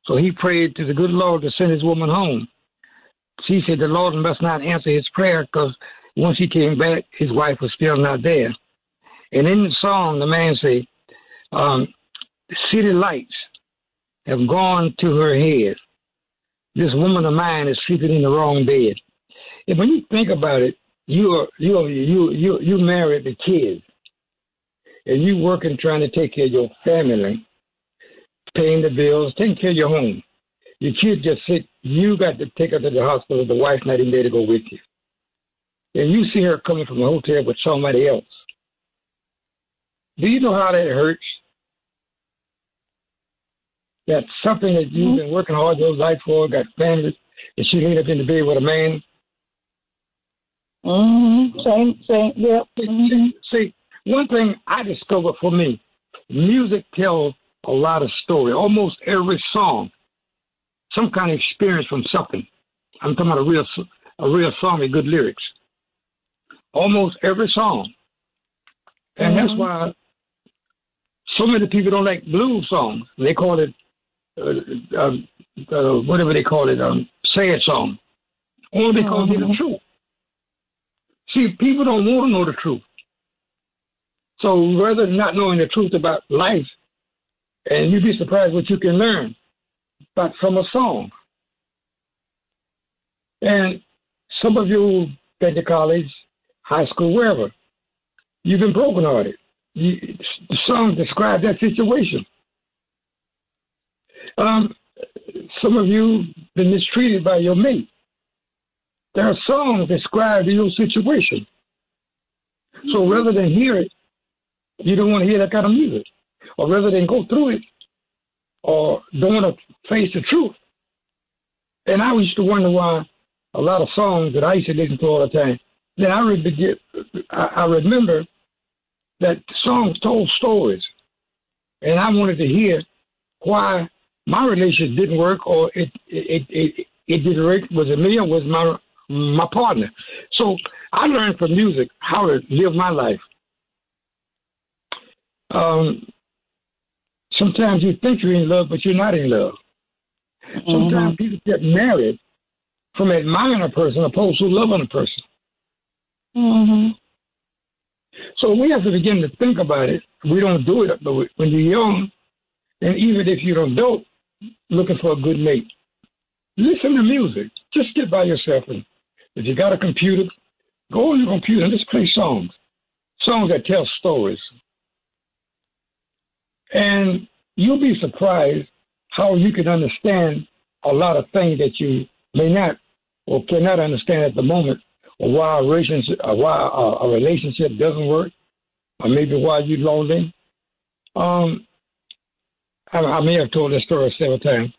So he prayed to the good Lord to send his woman home. She said the Lord must not answer his prayer because once he came back, his wife was still not there. And in the song, the man said, city lights have gone to her head. This woman of mine is sleeping in the wrong bed. And when you think about it, you married the kids, and you working trying to take care of your family, paying the bills, taking care of your home. Your kids just sick. You got to take her to the hospital. The wife's not even there to go with you. And you see her coming from a hotel with somebody else. Do you know how that hurts? That's something that you've been working hard your life for, got family, and she laid up in the bed with a man. Same, yeah. See, one thing I discovered for me, music tells a lot of story. Almost every song, some kind of experience from something. I'm talking about a real song with good lyrics. Almost every song. And that's why so many people don't like blues songs. They call it, whatever they call it, sad song. Only because they're the truth. See, people don't want to know the truth. So rather than not knowing the truth about life, and you'd be surprised what you can learn from a song. And some of you been to college, high school, wherever. You've been brokenhearted. The song describes that situation. Some of you been mistreated by your mate. There are songs that describe your situation. So rather than hear it, you don't want to hear that kind of music. Or rather than go through it, or don't want to face the truth. And I used to wonder why a lot of songs that I used to listen to all the time, then I remember that songs told stories. And I wanted to hear why my relationship didn't work, or it didn't work. Was it me or was my partner? So I learned from music how to live my life. Sometimes you think you're in love, but you're not in love. Sometimes people get married from admiring a person opposed to loving a person. So we have to begin to think about it. We don't do it, but when you're young, and even if you're an adult looking for a good mate, listen to music. Just get by yourself. And if you got a computer, go on your computer and just play songs that tell stories. And you'll be surprised how you can understand a lot of things that you may not or cannot understand at the moment, or why a relationship doesn't work, or maybe why you're lonely. I may have told this story several times.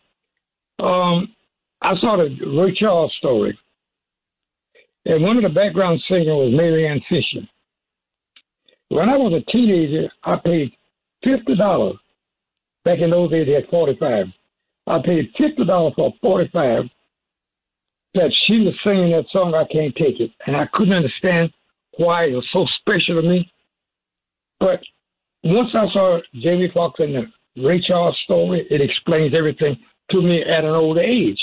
I saw the Ray Charles story, and one of the background singers was Mary Ann Fisher. When I was a teenager, I paid $50. Back in those days, they had 45. I paid $50 for 45 that she was singing that song, I Can't Take It. And I couldn't understand why it was so special to me. But once I saw Jamie Foxx and the Ray Charles story, it explains everything to me at an older age.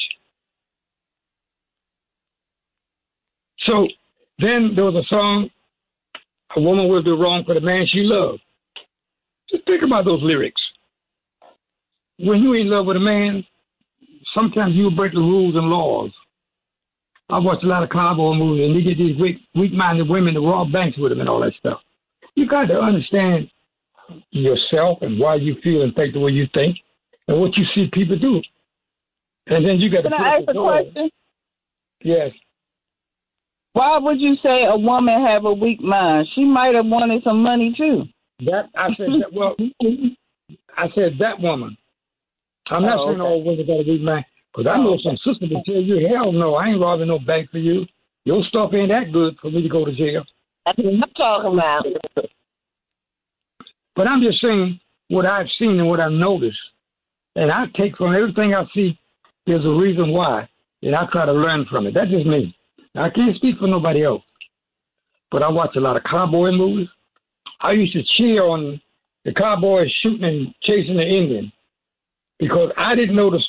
So then there was a song, A Woman Will Do Wrong for the Man She Loved. Just think about those lyrics. When you're in love with a man, sometimes you break the rules and laws. I watch a lot of cowboy movies, and they get these weak-minded women to rob banks with them and all that stuff. You got to understand yourself and why you feel and think the way you think, and what you see people do. And then you got to. Can I ask a question? Yes. Why would you say a woman have a weak mind? She might have wanted some money too. I said that woman. I'm not saying all women got a weak mind, because I know some sisters will tell you, hell no, I ain't robbing no bank for you. Your stuff ain't that good for me to go to jail. That's what I'm talking about. But I'm just saying what I've seen and what I've noticed. And I take from everything I see, there's a reason why, and I try to learn from it. That's just me. Now, I can't speak for nobody else. But I watch a lot of cowboy movies. I used to cheer on the cowboys shooting and chasing the Indian, because I didn't know the